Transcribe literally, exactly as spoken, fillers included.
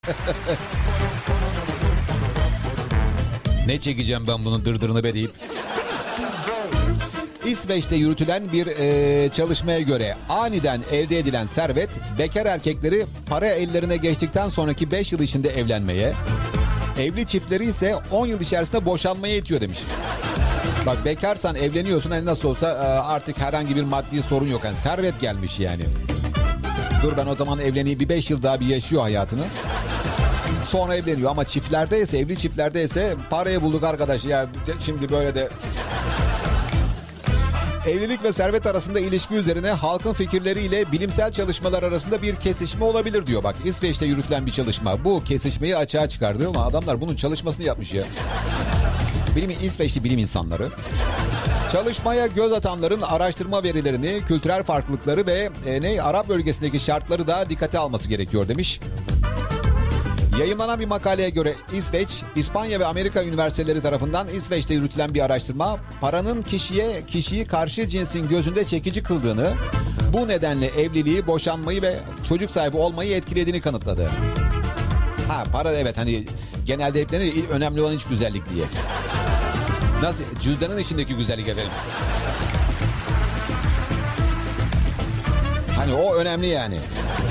Ne çekeceğim ben bunun dırdırını be deyip. İsveç'te yürütülen bir e, çalışmaya göre aniden elde edilen servet bekar erkekleri para ellerine geçtikten sonraki beş yıl içinde evlenmeye, evli çiftleri ise on yıl içerisinde boşanmaya itiyor demiş. Bak bekarsan evleniyorsun, hani nasıl olsa e, artık herhangi bir maddi sorun yok. Yani servet gelmiş yani. Dur ben o zaman evleneyim, bir beş yıl daha bir yaşıyor hayatını. Sonra evleniyor ama çiftlerde ise, evli çiftlerde ise parayı bulduk arkadaş ya şimdi böyle de... Evlilik ve servet arasında ilişki üzerine halkın fikirleriyle bilimsel çalışmalar arasında bir kesişme olabilir diyor. Bak İsveç'te yürütülen bir çalışma bu kesişmeyi açığa çıkardı ama adamlar bunun çalışmasını yapmış ya. Bilim, İsveçli bilim insanları. Çalışmaya göz atanların araştırma verilerini, kültürel farklılıkları ve e, ne Arap bölgesindeki şartları da dikkate alması gerekiyor demiş. Yayımlanan bir makaleye göre İsveç, İspanya ve Amerika üniversiteleri tarafından İsveç'te yürütülen bir araştırma, paranın kişiye kişiyi karşı cinsin gözünde çekici kıldığını, bu nedenle evliliği, boşanmayı ve çocuk sahibi olmayı etkilediğini kanıtladı. Ha para evet hani genelde hep denir, önemli olan iç güzellik diye. Nasıl? Cüzdanın içindeki güzellik efendim. Hani o önemli yani.